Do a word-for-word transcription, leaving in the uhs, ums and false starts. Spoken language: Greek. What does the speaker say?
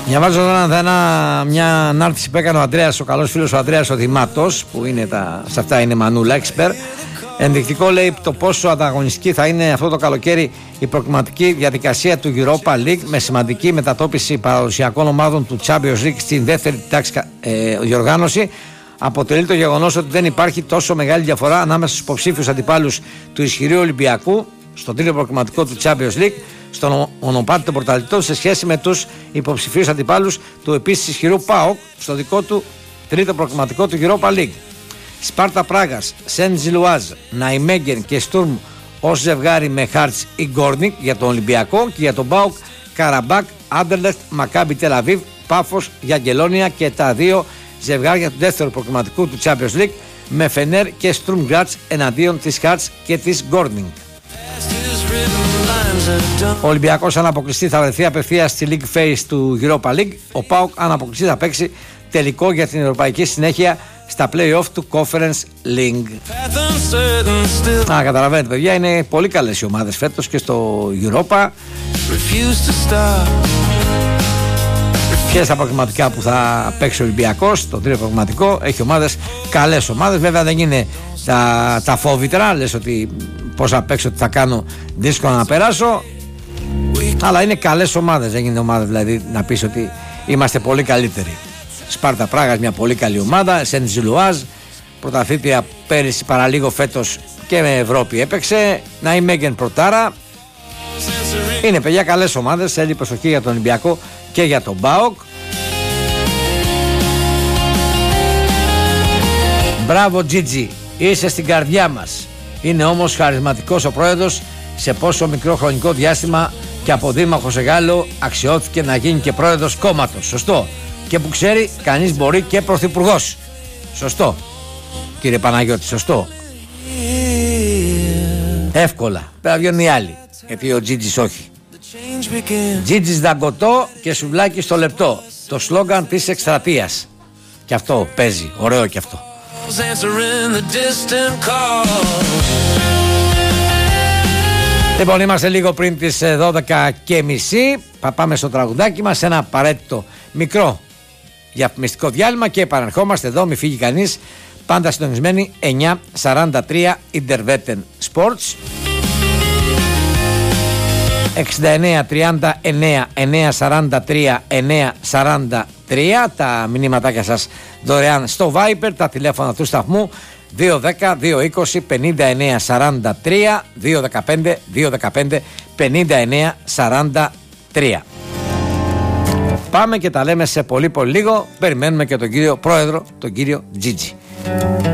Διαβάζω εδώ ένα, μια ανάρτηση που έκανε ο Ανδρέας, ο καλός φίλος ο Ανδρέας ο Δημάτος, που είναι τα, σε αυτά είναι μανούλα, expert. Ενδεικτικό λέει το πόσο ανταγωνιστική θα είναι αυτό το καλοκαίρι η προκριματική διαδικασία του Europa League, με σημαντική μετατόπιση παραδοσιακών ομάδων του Champions League στην δεύτερη τάξη ε, διοργάνωση. Αποτελεί το γεγονός ότι δεν υπάρχει τόσο μεγάλη διαφορά ανάμεσα στους υποψήφιους αντιπάλους του ισχυρού Ολυμπιακού στον τρίτο προκριματικό του Champions League, στον μονοπάτι των πρωταθλητών, σε σχέση με τους υποψηφίους αντιπάλους του επίσης ισχυρού ΠΑΟΚ στο δικό του τρίτο προκριματικό του Europa League. Σπάρτα Πράγας, Σεν Ζιλουάζ, Ναϊμέγγεν και Στουρμ ως ζευγάρι με Χάρτς ή Γκόρνικ για τον Ολυμπιακό, και για τον ΠΑΟΚ Καραμπάκ, Άντερλεχτ, Μακάμπι Τελαβίβ, Πάφος, Γιαγγελόνια και τα δύο ζευγάρια του δεύτερου προκριματικού του Champions League με Φενέρ και Στουρμ Γκράτς εναντίον της Χάρτς και της Γκόρνικ. Ο Ολυμπιακός αν αποκλειστεί θα βρεθεί απευθείας στη League Phase του Europa League. Ο ΠΑΟΚ αν αποκλειστεί θα παίξει τελικό για την ευρωπαϊκή συνέχεια στα play-off του Conference League. Α, καταλαβαίνετε παιδιά, είναι πολύ καλές οι ομάδες φέτος και στο Europa και στα προγραμματικά που θα παίξει ο Ολυμπιακός. Το τρίτο προγραμματικό έχει ομάδες, καλές ομάδες. Βέβαια δεν είναι τα, τα φόβητρα, λες ότι πώς θα παίξω, ότι θα κάνω, δύσκολο να περάσω, αλλά είναι καλές ομάδες. Δεν είναι ομάδα δηλαδή να πεις ότι είμαστε πολύ καλύτεροι. Σπάρτα Πράγας μια πολύ καλή ομάδα, Σεν Ζιλουάζ πρωταθλήτρια πέρυσι, παραλίγο φέτος και με Ευρώπη έπαιξε, Ναϊμέγγεν πρωτάρα. Είναι παιδιά καλές ομάδες, θέλει προσοχή για τον Ολυμπιακό και για τον ΠΑΟΚ. Μπράβο Τζίτζι, είσαι στην καρδιά μας. Είναι όμως χαρισματικός ο πρόεδρος, σε πόσο μικρό χρονικό διάστημα και από δήμαρχο σε Γάλλο αξιώθηκε να γίνει και πρόεδρος κόμματος. Σωστό. Και που ξέρει, κανείς μπορεί και πρωθυπουργός. Σωστό κύριε Παναγιώτη, σωστό. Εύκολα, πρέπει να βγαίνουν οι άλλοι, γιατί ο Τζίτζις όχι. Τζίτζις δαγκωτό και σουβλάκι στο λεπτό, το σλόγγαν της εκστρατείας. Και αυτό παίζει, ωραίο και αυτό. Λοιπόν, είμαστε λίγο πριν τις δώδεκα και μισή. Θα πάμε στο τραγουδάκι μας, ένα απαραίτητο μικρό διαφημιστικό διάλειμμα και επανερχόμαστε εδώ, μη φύγει κανείς. Πάντα συντονισμένοι, εννιά σαράντα τρία Interveten Sports, εξήντα εννέα τριάντα εννέα εννέα σαράντα τρία εννέα σαράντα τρία. Τα μηνύματάκια σας δωρεάν στο Viber, τα τηλέφωνα του σταθμού δύο δέκα δύο είκοσι πενήντα εννέα σαράντα τρία, δύο δεκαπέντε δύο δεκαπέντε πενήντα εννέα σαράντα τρία. Πάμε και τα λέμε σε πολύ πολύ λίγο. Περιμένουμε και τον κύριο πρόεδρο, τον κύριο Τζίτζι.